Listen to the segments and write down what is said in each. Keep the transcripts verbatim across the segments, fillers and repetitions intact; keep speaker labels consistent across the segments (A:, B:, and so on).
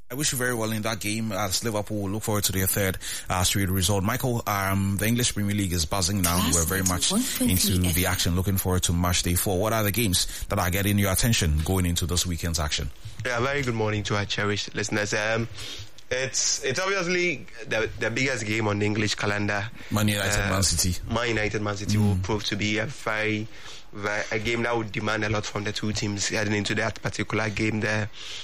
A: I wish you very well in that game. As Liverpool look forward to their third uh, straight result. Michael, um, the English Premier League is buzzing now. We're very much into the action. Looking forward to match day four. What are the games that are getting your attention going into this weekend's action?
B: Yeah, very good morning to our cherished listeners. Um, It's it's obviously the the biggest game on the English calendar.
A: Man United, uh, Man City.
B: Man United, Man City mm. will prove to be a very, very a game that would demand a lot from the two teams heading into that particular game there.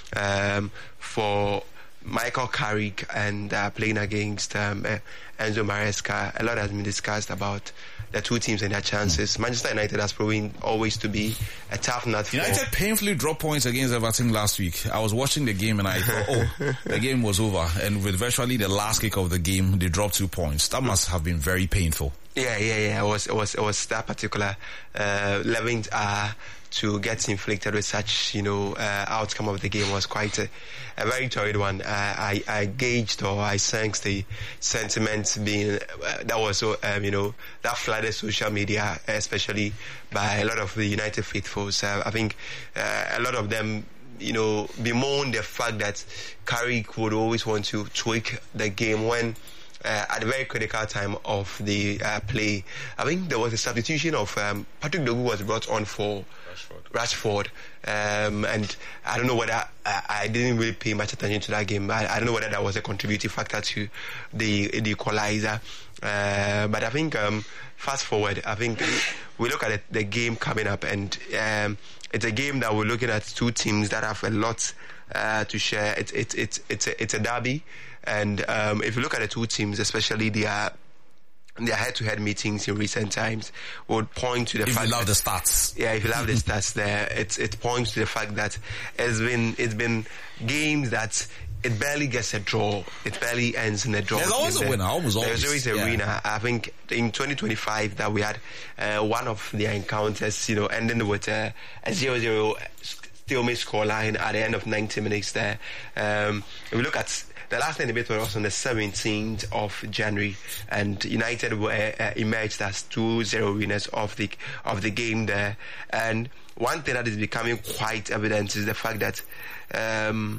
B: Um, for Michael Carrick and uh, playing against um, uh, Enzo Maresca, a lot has been discussed about the two teams and their chances. Manchester United has proven always to be a tough nut.
A: United painfully dropped points against Everton last week. I was watching the game and I thought, oh, the game was over. And with virtually the last kick of the game, they dropped two points. That must have been very painful.
B: Yeah, yeah, yeah. It was, it was, it was that particular uh, eleventh hour to get inflicted with such, you know, uh, outcome of the game was quite a, a very torrid one. Uh, I, I gauged or I sensed the sentiment being, uh, that was so, um, you know, that flooded social media, especially by a lot of the United faithfuls. Uh, I think uh, a lot of them, you know, bemoan the fact that Carrick would always want to tweak the game when Uh, at a very critical time of the uh, play. I think there was a substitution of um, Patrick Dogu was brought on for Rashford, Rashford. Um, and I don't know whether I, I didn't really pay much attention to that game. I, I don't know whether that was a contributing factor to the the equalizer. Uh, but I think um, fast forward, I think we look at it, the game coming up, and um, it's a game that we're looking at two teams that have a lot uh, to share. It's it's it's it's a, it's a derby. And um, if you look at the two teams, especially their their head-to-head meetings in recent times, would point to the
A: if
B: fact.
A: If you love
B: that,
A: the stats,
B: yeah, if you love the stats, there, it it points to the fact that it's been it's been games that it barely gets a draw. It barely ends in a draw.
A: There's always a winner. Almost always.
B: There's always a
A: yeah.
B: winner. I think in twenty twenty-five that we had uh, one of their encounters, you know, ending with uh, a zero zero stalemate scoreline at the end of ninety minutes. There, um, if we look at the last time debate was on the seventeenth of January, and United were uh, emerged as two zero winners of the of the game there. And one thing that is becoming quite evident is the fact that um,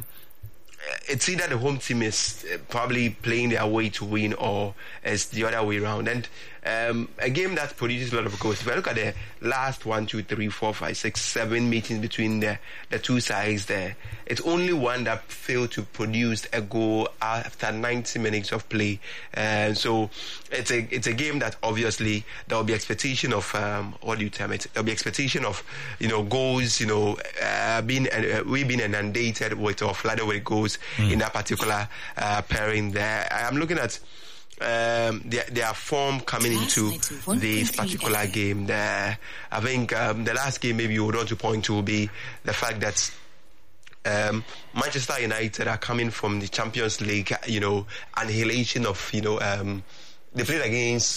B: it's either the home team is probably playing their way to win, or it's the other way around. And um, a game that produces a lot of goals. If I look at the last one, two, three, four, five, six, seven meetings between the, the two sides there, it's only one that failed to produce a goal after ninety minutes of play. And uh, so it's a it's a game that obviously there will be expectation of um, what do you term it? There will be expectation of you know goals. You know, uh, being uh, we've been inundated with or flooded with goals mm. in that particular uh, pairing there. I'm looking at. Um, their, their form coming into this particular game there. I think um, the last game maybe you would want to point to will be the fact that um, Manchester United are coming from the Champions League, you know, annihilation of, you know, um, they played against